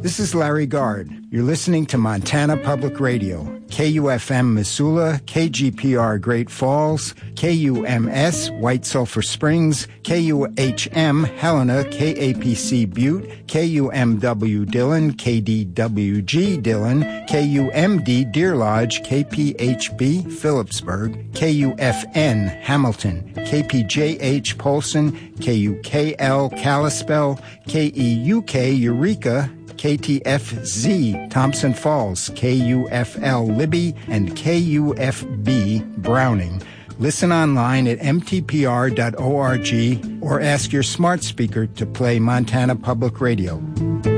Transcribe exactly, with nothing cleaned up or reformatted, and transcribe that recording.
This is Larry Gard. You're listening to Montana Public Radio, K U F M Missoula, K G P R Great Falls, K U M S White Sulphur Springs, K U H M Helena, K A P C Butte, K U M W Dillon, K D W G Dillon, K U M D Deer Lodge, K P H B Phillipsburg, K U F N Hamilton, K P J H Polson, K U K L Kalispell, K E U K Eureka, K T F Z Thompson Falls, K U F L Libby, and K U F B Browning. Listen online at m t p r dot org or ask your smart speaker to play Montana Public Radio.